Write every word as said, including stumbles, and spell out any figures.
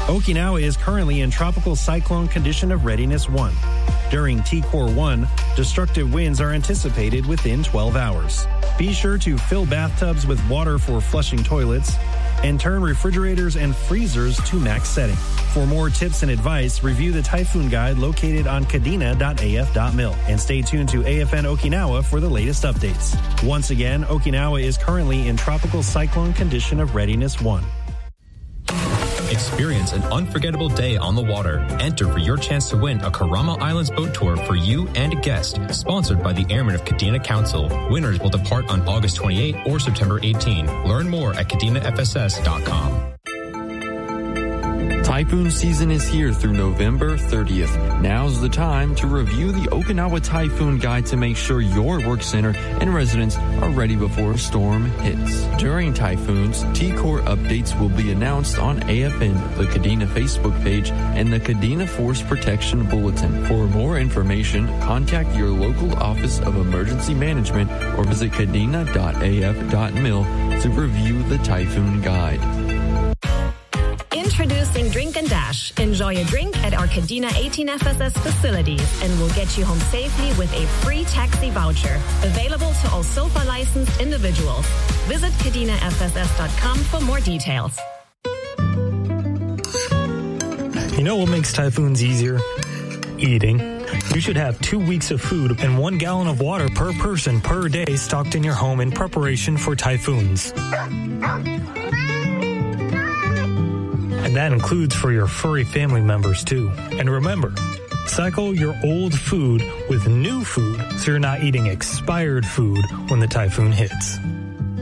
Okinawa is currently in tropical cyclone condition of readiness one. During T Core one, destructive winds are anticipated within twelve hours. Be sure to fill bathtubs with water for flushing toilets and turn refrigerators and freezers to max setting. For more tips and advice, review the Typhoon Guide located on kadena dot a f dot mil and stay tuned to A F N Okinawa for the latest updates. Once again, Okinawa is currently in tropical cyclone condition of readiness one. Experience an unforgettable day on the water. Enter for your chance to win a Karama Islands boat tour for you and a guest, sponsored by the Airmen of Kadena Council. Winners will depart on August twenty-eighth or September eighteenth. Learn more at kadena f s s dot com. Typhoon season is here through November thirtieth. Now's the time to review the Okinawa Typhoon Guide to make sure your work center and residents are ready before a storm hits. During typhoons, T-Core updates will be announced on A F N, the Kadena Facebook page, and the Kadena Force Protection Bulletin. For more information, contact your local Office of Emergency Management or visit kadena dot a f dot mil to review the Typhoon Guide. Introducing Drink and Dash. Enjoy a drink at our Kadena eighteen F S S facilities and we'll get you home safely with a free taxi voucher. Available to all SOFA licensed individuals. Visit kadena f s s dot com for more details. You know what makes typhoons easier? Eating. You should have two weeks of food and one gallon of water per person per day stocked in your home in preparation for typhoons. And that includes for your furry family members too. And remember, cycle your old food with new food so you're not eating expired food when the typhoon hits.